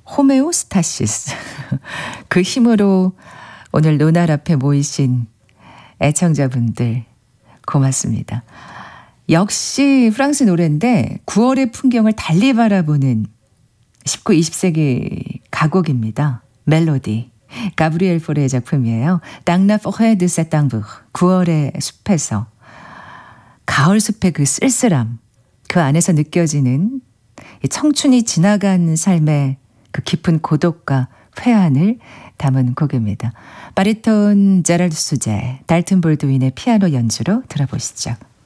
호메오스타시스. 그 힘으로 오늘 눈알 앞에 모이신 애청자분들 고맙습니다. 역시 프랑스 노래인데 9월의 풍경을 달리 바라보는 19, 20세기 가곡입니다. 멜로디. 가브리엘 포레의 작품이에요. Dans la forêt de Septembre. 9월의 숲에서 가을 숲의 그 쓸쓸함, 그 안에서 느껴지는 청춘이 지나간 삶의 그 깊은 고독과 회한을 담은 곡입니다. 바리톤 제랄드 수제, 달튼 볼드윈의 피아노 연주로 들어보시죠.